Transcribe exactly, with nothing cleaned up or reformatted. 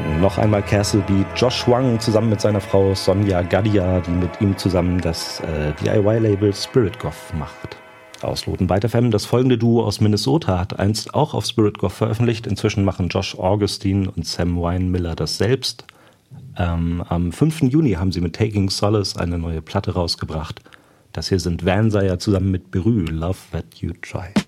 Noch einmal Castle Beat, Josh Wang zusammen mit seiner Frau Sonja Gaddia, die mit ihm zusammen das äh, D I Y-Label Spirit Goth macht. Aus Loten F M, das folgende Duo aus Minnesota hat einst auch auf Spirit Goth veröffentlicht. Inzwischen machen Josh Augustine und Sam Wine-Miller das selbst. Ähm, am fünften Juni haben sie mit Taking Solace eine neue Platte rausgebracht. Das hier sind Vansire zusammen mit Berü, Love That You Try.